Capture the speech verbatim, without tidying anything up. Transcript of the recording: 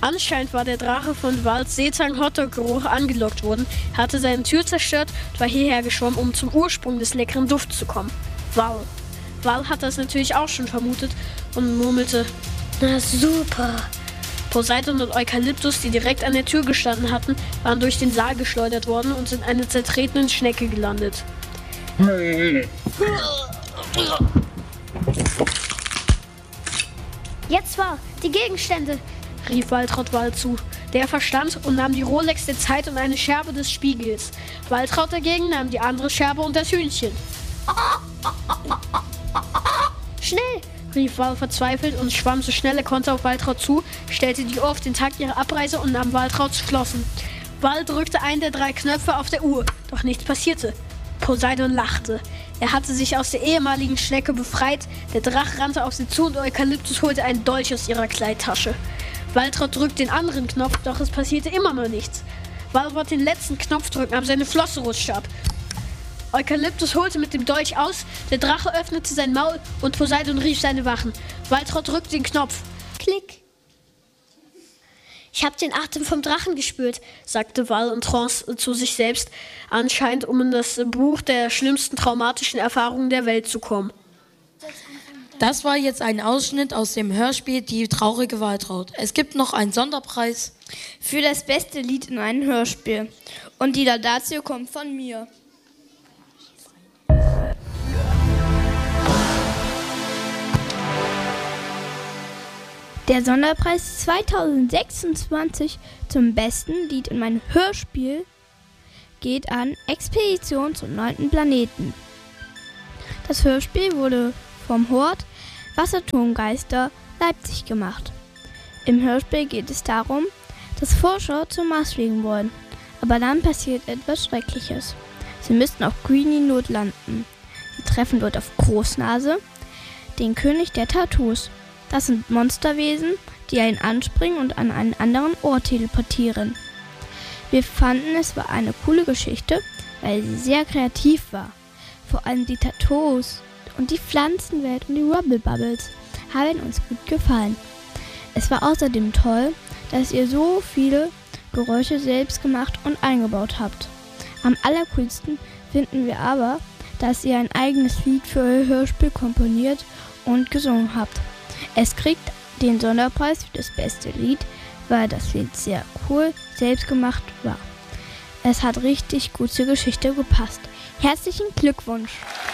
Anscheinend war der Drache von Wals Seetang Hotdog-Geruch angelockt worden, hatte seine Tür zerstört und war hierher geschwommen, um zum Ursprung des leckeren Dufts zu kommen. Wal. Wal hat das natürlich auch schon vermutet und murmelte: Na super. Poseidon und Eukalyptus, die direkt an der Tür gestanden hatten, waren durch den Saal geschleudert worden und sind in einer zertretenen Schnecke gelandet. Jetzt war die Gegenstände, rief Waltraud Wal zu. Der verstand und nahm die Rolex der Zeit und eine Scherbe des Spiegels. Waltraud dagegen nahm die andere Scherbe und das Hühnchen. Schnell, rief Wal verzweifelt und schwamm so schnell er konnte auf Waltraud zu, stellte die Uhr auf den Tag ihrer Abreise und nahm Waltrauds Flossen. Wal drückte einen der drei Knöpfe auf der Uhr, doch nichts passierte. Poseidon lachte. Er hatte sich aus der ehemaligen Schnecke befreit, der Drache rannte auf sie zu und Eukalyptus holte einen Dolch aus ihrer Kleidtasche. Waltraud drückte den anderen Knopf, doch es passierte immer noch nichts. Wal wollte den letzten Knopf drücken, aber seine Flosse rutschte ab. Eukalyptus holte mit dem Dolch aus, der Drache öffnete sein Maul und Poseidon rief seine Wachen. Waltraud drückte den Knopf. Klick. Ich habe den Atem vom Drachen gespürt, sagte Wal in Trance zu sich selbst, anscheinend um in das Buch der schlimmsten traumatischen Erfahrungen der Welt zu kommen. Das war jetzt ein Ausschnitt aus dem Hörspiel Die traurige Waltraud. Es gibt noch einen Sonderpreis für das beste Lied in einem Hörspiel. Und die Laudatio kommt von mir. Der Sonderpreis zweitausendsechsundzwanzig zum besten Lied in meinem Hörspiel geht an Expedition zum neunten Planeten. Das Hörspiel wurde vom Hort Wasserturmgeister Leipzig gemacht. Im Hörspiel geht es darum, dass Forscher zum Mars fliegen wollen, aber dann passiert etwas Schreckliches. Sie müssten auf Greenie Not landen. Sie treffen dort auf Großnase, den König der Tattoos. Das sind Monsterwesen, die einen anspringen und an einen anderen Ort teleportieren. Wir fanden, es war eine coole Geschichte, weil sie sehr kreativ war. Vor allem die Tattoos und die Pflanzenwelt und die Rubble Bubbles haben uns gut gefallen. Es war außerdem toll, dass ihr so viele Geräusche selbst gemacht und eingebaut habt. Am allercoolsten finden wir aber, dass ihr ein eigenes Lied für euer Hörspiel komponiert und gesungen habt. Es kriegt den Sonderpreis für das beste Lied, weil das Lied sehr cool selbst gemacht war. Es hat richtig gut zur Geschichte gepasst. Herzlichen Glückwunsch!